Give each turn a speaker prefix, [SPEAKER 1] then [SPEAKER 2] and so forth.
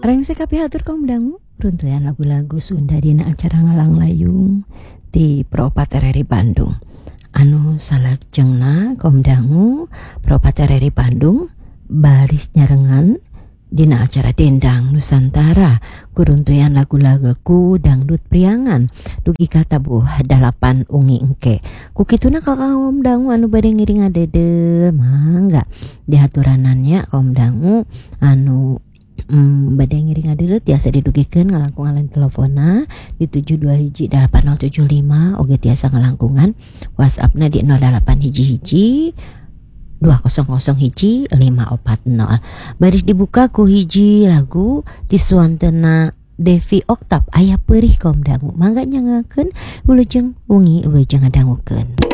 [SPEAKER 1] Rengsek kabeh atur kaum dangu runtuyan lagu-lagu Sunda dina acara Ngalang Layung di Propatereri Bandung. Anu salajengna kaum dangu Propatereri Bandung baris nyarengan dina acara Dendang Nusantara kuruntuyan lagu-lagu ku dangdut priangan dugi katabuh 8 ungi engke kukituna kaum dangu anu bade ngiring adede mangga diaturanannya kaum dangu anu bade ngiring adele tiasa didugikeun ngalangkungan telepona di 721875 oge tiasa ngalangkungan WhatsAppna di 08 200 hiji 540 baris dibuka ku hiji lagu disuantena Devi Oktav aya perih kaum dangu mangga nyangakeun wilujeng ungi wilujeng ngadangukeun.